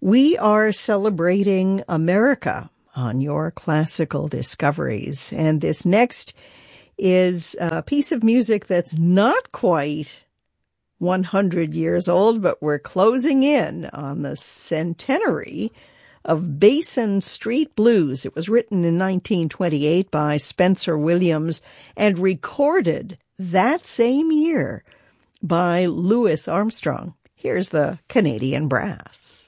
We are celebrating America on your classical discoveries. And this next is a piece of music that's not quite 100 years old, but we're closing in on the centenary of Basin Street Blues. It was written in 1928 by Spencer Williams and recorded that same year by Louis Armstrong. Here's the Canadian Brass.